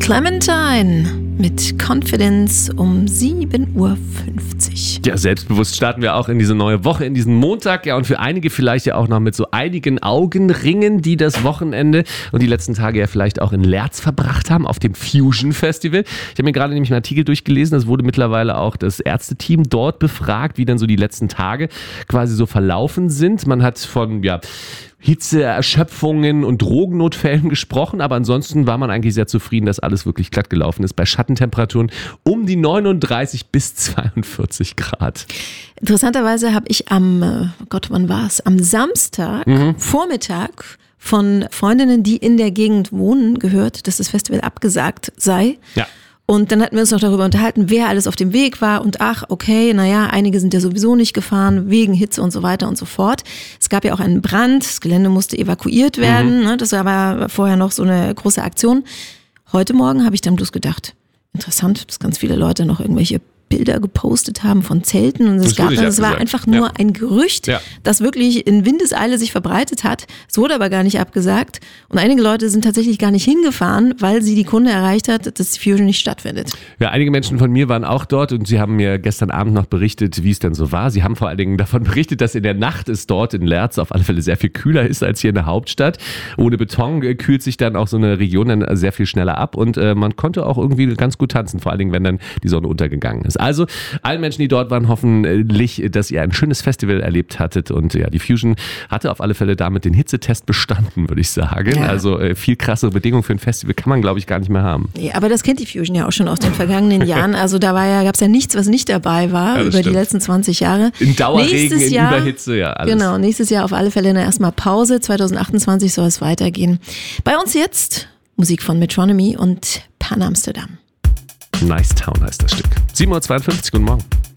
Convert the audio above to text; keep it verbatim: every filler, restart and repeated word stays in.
Clementine mit Confidence um sieben Uhr fünfzig. Ja, selbstbewusst starten wir auch in diese neue Woche, in diesen Montag. Ja, und für einige vielleicht ja auch noch mit so einigen Augenringen, die das Wochenende und die letzten Tage ja vielleicht auch in Lehrz verbracht haben, auf dem Fusion Festival. Ich habe mir gerade nämlich einen Artikel durchgelesen, es wurde mittlerweile auch das Ärzteteam dort befragt, wie dann so die letzten Tage quasi so verlaufen sind. Man hat von, ja, Hitzeerschöpfungen und Drogennotfällen gesprochen, aber ansonsten war man eigentlich sehr zufrieden, dass alles wirklich glatt gelaufen ist bei Schattentemperaturen um die neununddreißig bis zweiundvierzig Grad. Interessanterweise habe ich am, oh Gott, wann war es? Am Samstag, mhm. Vormittag von Freundinnen, die in der Gegend wohnen, gehört, dass das Festival abgesagt sei. Ja. Und dann hatten wir uns noch darüber unterhalten, wer alles auf dem Weg war und ach, okay, naja, einige sind ja sowieso nicht gefahren, wegen Hitze und so weiter und so fort. Es gab ja auch einen Brand, das Gelände musste evakuiert werden, mhm. ne, das war aber vorher noch so eine große Aktion. Heute Morgen habe ich dann bloß gedacht, interessant, dass ganz viele Leute noch irgendwelche Bilder gepostet haben von Zelten und es gab, es war einfach nur ja. ein Gerücht, ja. das wirklich in Windeseile sich verbreitet hat. Es wurde aber gar nicht abgesagt und einige Leute sind tatsächlich gar nicht hingefahren, weil sie die Kunde erreicht hat, dass die Fusion nicht stattfindet. Ja, einige Menschen von mir waren auch dort und sie haben mir gestern Abend noch berichtet, wie es denn so war. Sie haben vor allen Dingen davon berichtet, dass in der Nacht es dort in Lehrz auf alle Fälle sehr viel kühler ist als hier in der Hauptstadt. Ohne Beton kühlt sich dann auch so eine Region dann sehr viel schneller ab und äh, man konnte auch irgendwie ganz gut tanzen, vor allen Dingen, wenn dann die Sonne untergegangen ist. Also allen Menschen, die dort waren, hoffentlich, dass ihr ein schönes Festival erlebt hattet und ja, die Fusion hatte auf alle Fälle damit den Hitzetest bestanden, würde ich sagen. Ja. Also äh, viel krassere Bedingungen für ein Festival kann man, glaube ich, gar nicht mehr haben. Ja, aber das kennt die Fusion ja auch schon aus den vergangenen Jahren. Also da war ja, gab es ja nichts, was nicht dabei war ja, über stimmt. die letzten zwanzig Jahre. In Dauerregen, nächstes in Jahr, Überhitze, ja alles. Genau, nächstes Jahr auf alle Fälle erstmal Pause. zwanzig achtundzwanzig soll es weitergehen. Bei uns jetzt Musik von Metronomy und Pan Amsterdam. Nice Town heißt das Stück. sieben Uhr zweiundfünfzig, guten Morgen.